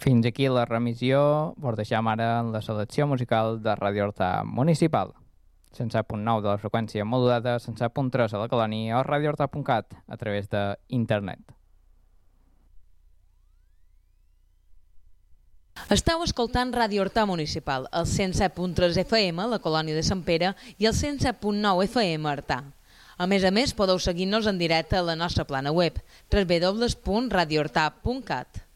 Fins aquí la remissió. Vos deixem ara en la selecció musical de Radio Horta Municipal. 107.9 de la freqüència modulada, 107.3 a la colònia o radiohorta.cat a través d'internet. Esteu escoltant Radio Horta Municipal, el 107.3 FM a la colònia de Sant Pere i el 107.9 FM a Artà. A més, podeu seguir-nos en directe a la nostra plana web www.radiohorta.cat.